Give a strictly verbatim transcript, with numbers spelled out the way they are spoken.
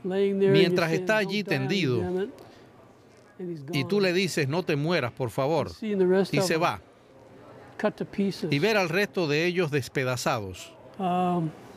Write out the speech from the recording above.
mientras está allí tendido, y tú le dices, no te mueras, por favor, y se va, y ver al resto de ellos despedazados.